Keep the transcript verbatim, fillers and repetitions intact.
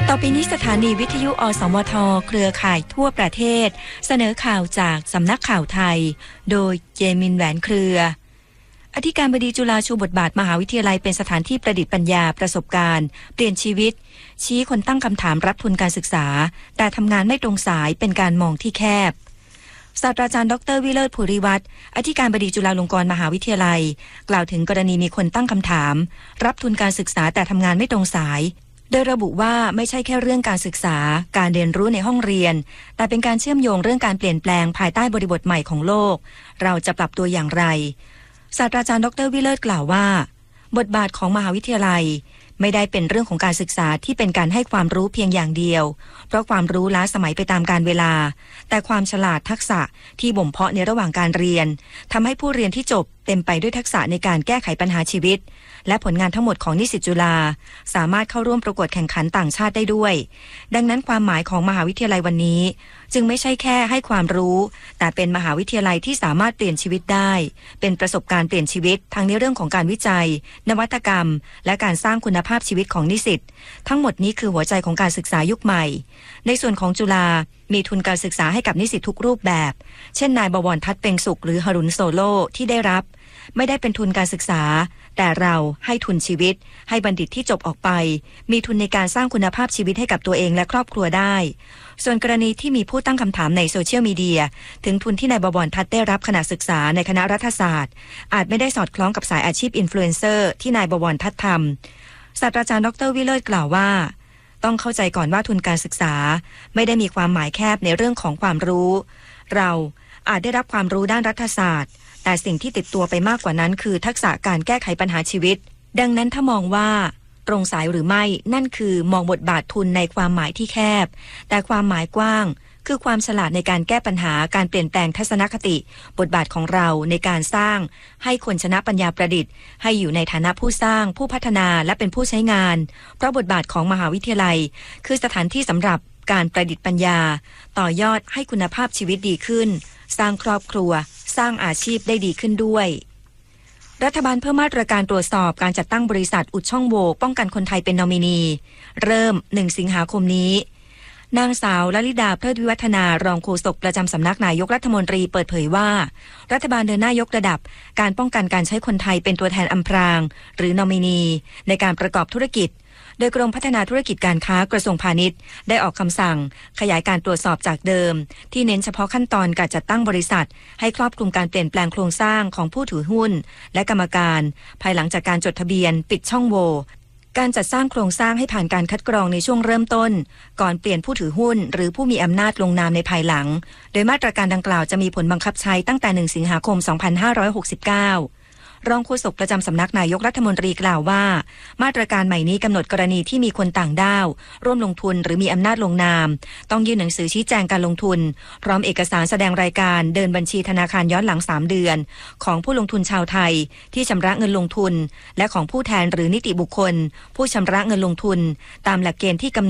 ต่อไปนี้สถานีวิทยุอสมทเครือข่ายทั่วประเทศเสนอข่าวจากสำนักข่าวไทยโดยเจมินแหวนเครืออธิการบดีจุฬาชูบทบาทมหาวิทยาลัยเป็นสถานที่ประดิษฐ์ปัญญาประสบการณ์เปลี่ยนชีวิตชี้คนตั้งคำถามรับทุนการศึกษาแต่ทำงานไม่ตรงสายเป็นการมองที่แคบศาสตราจารย์ดรวิเลิศภูริวัฒน์อธิการบดีจุฬาลงกรณ์มหาวิทยาลัยกล่าวถึงกรณีมีคนตั้งคำถามรับทุนการศึกษาแต่ทำงานไม่ตรงสายโดยระบุว่าไม่ใช่แค่เรื่องการศึกษาการเรียนรู้ในห้องเรียนแต่เป็นการเชื่อมโยงเรื่องการเปลี่ยนแปลงภายใต้บริบทใหม่ของโลกเราจะปรับตัวอย่างไรศาสตราจารย์ดรวิเลิศกล่าวว่าบทบาทของมหาวิทยาลัยไม่ได้เป็นเรื่องของการศึกษาที่เป็นการให้ความรู้เพียงอย่างเดียวเพราะความรู้ล้าสมัยไปตามกาลเวลาแต่ความฉลาดทักษะที่บ่มเพาะในระหว่างการเรียนทำให้ผู้เรียนที่จบเต็มไปด้วยทักษะในการแก้ไขปัญหาชีวิตและผลงานทั้งหมดของนิสิตจุฬาสามารถเข้าร่วมประกวดแข่งขันต่างชาติได้ด้วยดังนั้นความหมายของมหาวิทยาลัยวันนี้จึงไม่ใช่แค่ให้ความรู้แต่เป็นมหาวิทยาลัยที่สามารถเปลี่ยนชีวิตได้เป็นประสบการณ์เปลี่ยนชีวิตทั้งในเรื่องของการวิจัยนวัตกรรมและการสร้างคุณภาพชีวิตของนิสิตทั้งหมดนี้คือหัวใจของการศึกษายุคใหม่ในส่วนของจุฬามีทุนการศึกษาให้กับนิสิตทุกรูปแบบเช่นนายบวรทัศน์เพ็งสุขหรือหรุนโซโลที่ได้รับไม่ได้เป็นทุนการศึกษาแต่เราให้ทุนชีวิตให้บัณฑิตที่จบออกไปมีทุนในการสร้างคุณภาพชีวิตให้กับตัวเองและครอบครัวได้ส่วนกรณีที่มีผู้ตั้งคำถามในโซเชียลมีเดียถึงทุนที่นายบวรทัศน์ได้รับขณะศึกษาในคณะรัฐศาสตร์อาจไม่ได้สอดคล้องกับสายอาชีพอินฟลูเอนเซอร์ที่นายบวรทัศน์ทำศาสตราจารย์ดรวิเลิศกล่าวว่าต้องเข้าใจก่อนว่าทุนการศึกษาไม่ได้มีความหมายแคบในเรื่องของความรู้เราอาจได้รับความรู้ด้านรัฐศาสตร์แต่สิ่งที่ติดตัวไปมากกว่านั้นคือทักษะการแก้ไขปัญหาชีวิตดังนั้นถ้ามองว่าตรงสายหรือไม่นั่นคือมองบทบาททุนในความหมายที่แคบแต่ความหมายกว้างคือความฉลาดในการแก้ปัญหาการเปลี่ยนแปลงทัศนคติบทบาทของเราในการสร้างให้คนชนะปัญญาประดิษฐ์ให้อยู่ในฐานะผู้สร้างผู้พัฒนาและเป็นผู้ใช้งานเพราะบทบาทของมหาวิทยาลัยคือสถานที่สำหรับการประดิษฐ์ปัญญาต่อยอดให้คุณภาพชีวิตดีขึ้นสร้างครอบครัวสร้างอาชีพได้ดีขึ้นด้วยรัฐบาลเพิ่มมาตรการตรวจสอบการจัดตั้งบริษัทอุดช่องโหว่ป้องกันคนไทยเป็นนอมินีเริ่มหนึ่งสิงหาคมนี้นางสาวลลิดาเพลิดวิวัฒนารองโฆษกประจำสำนักนายกรัฐมนตรีเปิดเผยว่ารัฐบาลเดินหน้ายกระดับการป้องกันการใช้คนไทยเป็นตัวแทนอำพรางหรือนอมินีในการประกอบธุรกิจโดยกรมพัฒนาธุรกิจการค้ากระทรวงพาณิชย์ได้ออกคำสั่งขยายการตรวจสอบจากเดิมที่เน้นเฉพาะขั้นตอนการจัดตั้งบริษัทให้ครอบคลุมการเปลี่ยนแปลงโครงสร้างของผู้ถือหุ้นและกรรมการภายหลังจากการจดทะเบียนปิดช่องโหว่การจัดสร้างโครงสร้างให้ผ่านการคัดกรองในช่วงเริ่มต้นก่อนเปลี่ยนผู้ถือหุ้นหรือผู้มีอำนาจลงนามในภายหลังโดยมาตรการดังกล่าวจะมีผลบังคับใช้ตั้งแต่หนึ่งสิงหาคมสองพันห้าร้อยหกสิบเก้ารองโฆษกประจำสำนักนายกรัฐมนตรีกล่าวว่ามาตรการใหม่นี้กำหนดกรณีที่มีคนต่างด้าวร่วมลงทุนหรือมีอำนาจลงนามต้องยื่นหนังสือชี้แจงการลงทุนพร้อมเอกสารแสดงรายการเดินบัญชีธนาคารย้อนหลังสามเดือนของผู้ลงทุนชาวไทยที่ชำระเงินลงทุนและของผู้แทนหรือนิติบุคคลผู้ชำระเงินลงทุนตามหลักเกณฑ์ที่กำหนด